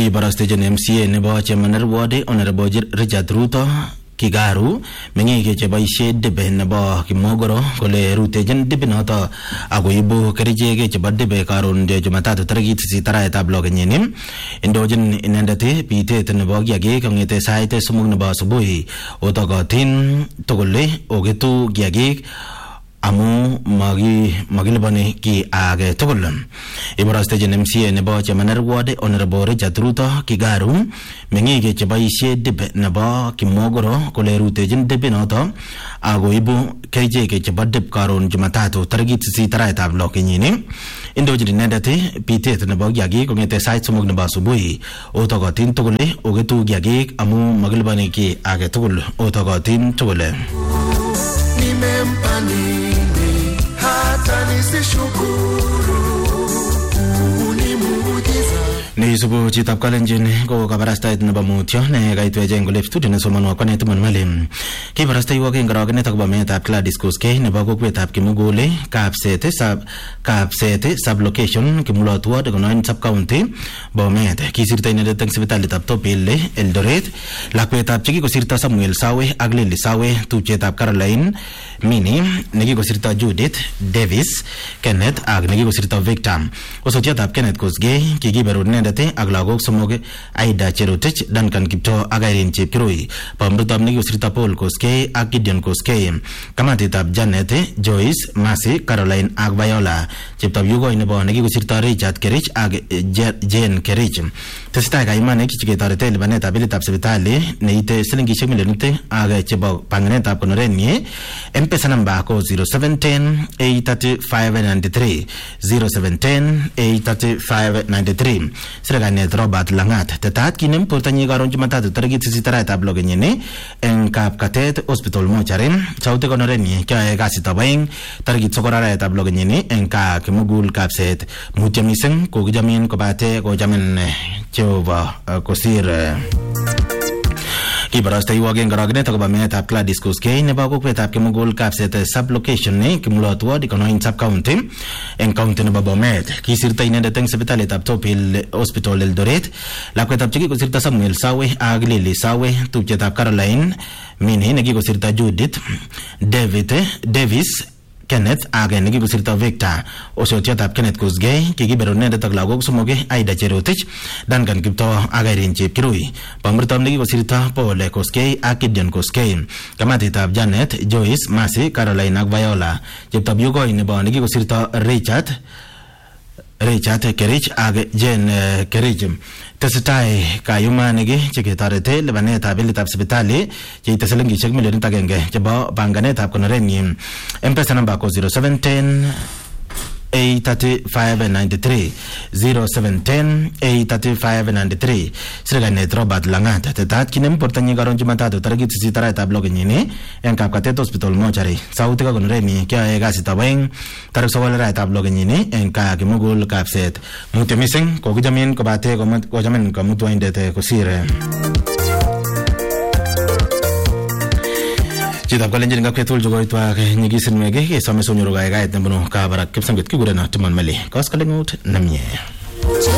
Kibarastechen MCA nebo Chemaner Ward Honorable Richard Ruto Kigaru mengike cheboisie dibe nebo Kimogoro kole rutejen dibe noto akoibu kerichek chebo dibe karon Jumatatu tarikit 8 arawetab 6 kenyini. Indochin inendet bitet nebo kiagik kongete sait 3 nebo asubuhi otogotin tugul ogetu kiagik amu magilibani ki age tugul. Ibarastechen MCA nebo Chemaner Ward Honorable Richard Ruto Kigaru mengike cheboisie dibe nebo Kimogoro kole rutejin dibe noto akoibu kerichek chebo dib karon Jumatatu tarikit 8 arawetab 6 kenyini. Indochin inendet bitet nebo kiagik kongete sait 3 nebo asubuhi otogotin tugul ogetu kiagik amu magilibani ki age tugul otogotin tugul. Ni subu chitab Kalenjin ko kabarastait nebo mutyo ne kaitweje ngolep studio ne somanwa kwanet Malim. Kibarastai wake ngaragenet akobo meetab Gladys Koskei nebo kokwetab Kimugule Kapsete sub location Kimulot Ward konoin sub county Bomet. Kisirta inendet eng sipitalitab Topile Eldoret. Lakwetab chekikosirta Samuel Sawe ak Lily Sawe tupchetab Caroline Mini nekikosirta Judith Davis Kenneth ak nekikosirta Victor. Osotiatab Kenneth Koskei kikiberu inendet ak lagok somok Aida Cherotich, Duncan Kipto ak Irene Chepkirui. Pamrutab nekikosirta Paul Koskei ak Gideon Koskei. Kamatitab Janet, Joyce, Mercy, Caroline ak Viola. Cheptab Yugoi nebo nekikosirta Richard Kerich ak Jane Kerich. Tesetai kaimanik chiketorete lipanetab bilitab sipitali neite silingishek milionit ak chebo panganetab konorenyi. M-Pesa namba ko 0710-83593 0710-83593. Serikanet Robert Langat tetat kinem portanyi karon Jumatatu tarikit 8 arawetab 6 kenyini eng Kapkatet Hospital Mochari. Saute konorenyi kyoe kasitab aeng tarikit 9 arawetab 6 kenyini eng Kimugul Kapset. Mutyo mising kokijamin kobate kojamin Jehova kosir. Kibarastei wake ngaragenet akobo meetab Gladys Koskei nebo kokwetab Kimugul Kapset sub location ne Kimulot Ward konoin sub county eng county nebo Bomet. Kisirta inendet eng sipitalitab Topil Hospital Eldoret. Lakwetab chekikosirta Samuel Sawe ak Lily Sawe tupchetab Caroline Mini nekikosirta Judith Davis Kenneth ak nekikosirta Victor. Osotiatab Kenneth Koskei kikiberu inendet ak lagok somok Aida Cherotich, Duncan Kipto ak Irene Chepkirui. Pamrutab nekikosirta Paul Koskei ak Gideon Koskei. Kamatitab Janet, Joyce, Mercy, Caroline ak Viola. Cheptab Yugoi nebo nekikosirta Richard Kerich ak Jane Kerich. Tesetai kayumanik cheketorete lipanetab bilitab sipitali cheite silingishek milionit 1 chebo panganetab konorenyi. M-Pesa namba ko 0710-83593 0710-83593. Serikanet Robert Langat tetat kinem portanyi karon Jumatatu tarikit 8 arawetab 6 kenyini eng Kapkatet Hospital Mochari. Sautik ak konorenyi kyoe kasitab aeng tarik 9 arawetab 6 kenyini eng Kimugul Kapset. Mutyo mising kokijamin kobate kojamin kamutwoindet kosir. Chitab Kalenjin ngakwetul jogoitwa nyigisinwege kesome sonyoru gaigait nebunu Kabarak Kipsangwet kigurena Timon Mali. Koskoleng'ut namye.